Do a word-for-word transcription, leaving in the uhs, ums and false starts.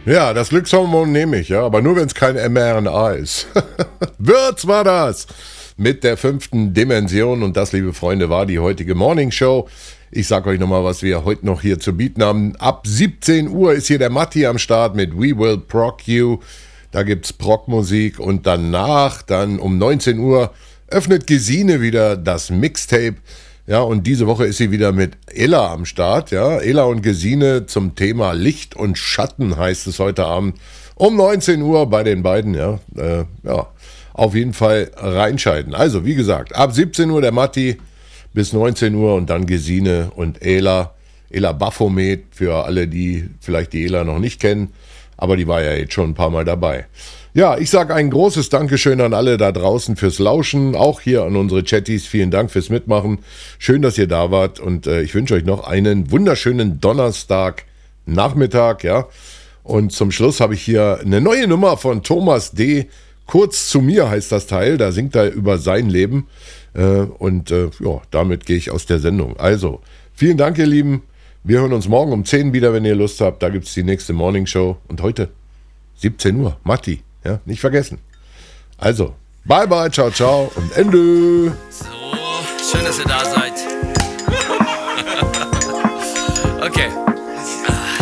Ja, das Glückshormon nehme ich, ja, aber nur wenn es kein mRNA ist. Würz war das mit der fünften Dimension und das, liebe Freunde, war die heutige Morning Show. Ich sag euch nochmal, was wir heute noch hier zu bieten haben. Ab siebzehn Uhr ist hier der Matti am Start mit We Will Proc You. Da gibt's Proc-Musik und danach, dann um neunzehn Uhr, öffnet Gesine wieder das Mixtape. Ja, und diese Woche ist sie wieder mit Ella am Start. Ja, Ella und Gesine zum Thema Licht und Schatten heißt es heute Abend um neunzehn Uhr bei den beiden. Ja, äh, ja, auf jeden Fall reinschalten. Also, wie gesagt, ab siebzehn Uhr der Matti bis neunzehn Uhr und dann Gesine und Ella. Ella Baphomet für alle, die vielleicht die Ella noch nicht kennen. Aber die war ja jetzt schon ein paar Mal dabei. Ja, ich sage ein großes Dankeschön an alle da draußen fürs Lauschen, auch hier an unsere Chatties. Vielen Dank fürs Mitmachen. Schön, dass ihr da wart und äh, ich wünsche euch noch einen wunderschönen Donnerstag-Nachmittag. Ja? Und zum Schluss habe ich hier eine neue Nummer von Thomas D. Kurz zu mir heißt das Teil, da singt er über sein Leben. Äh, und äh, ja, damit gehe ich aus der Sendung. Also, vielen Dank, ihr Lieben. Wir hören uns morgen um zehn wieder, wenn ihr Lust habt. Da gibt es die nächste Morning Show. Und heute siebzehn Uhr, Matti. Ja, nicht vergessen. Also, bye bye, ciao, ciao und Ende. So, schön, dass ihr da seid. Okay.